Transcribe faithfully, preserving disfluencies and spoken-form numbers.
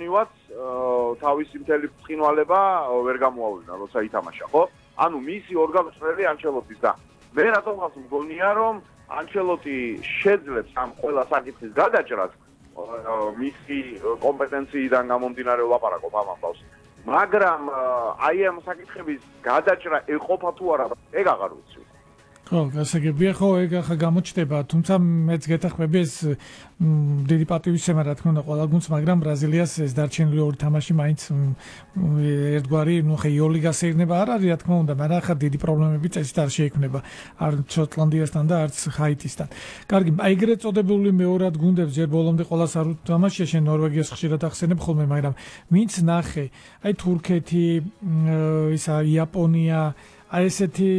მგონივაც თავისი მთელი ბრწყინვალება ვერ გამოავლინა, როცა ითამაშა, ხო? ანუ მისი ორგანიზატორი ანჩელოტის და მე რატომღაც მგონია, რომ ანჩელოტი შეძლებს ამ ყველა საკითხის გადაჭრას მისი კომპეტენციიდან გამომდინარე ვლაპარაკობ ამ ამბავს. მაგრამ აი ამ საკითხების გადაჭრა ეყოფა თუ არა, ეგ აღარ ვიცი. ხო, გასაგებია, ხო, ეგ ახლა გამოჩნდება, თუმცა მეც გეთახმები ეს დიდი პატივისცემა რა თქმა უნდა ყველა გუნდს, მაგრამ ბრაზილიას ეს დარჩენილი ორი თამაში მაინც ერთგვარი, ნუ ხე იოლიგას ეირნება არ არის რა თქმა უნდა, მაგრამ ახლა დიდი პრობლემები წესით არ შეექმნება არც შოტლანდიასთან და არც ჰაიტისთან. კარგი, აი ეგრეთ წოდებული მეორად გუნდებს ჯერ ბოლომდე ყველას არ უთამაშია, შენ ნორვეგიას ხშირად ახსენებ ხოლმე, მაგრამ ვინც ნახე, აი თურქეთი, ისა იაპონია, აი ესეთი